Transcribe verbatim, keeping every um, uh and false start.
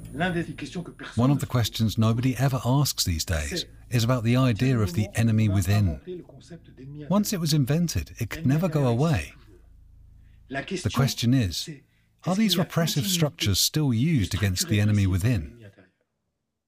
One of the questions nobody ever asks these days is about the idea of the enemy within. Once it was invented, it could never go away. The question is, are these repressive structures still used against the enemy within?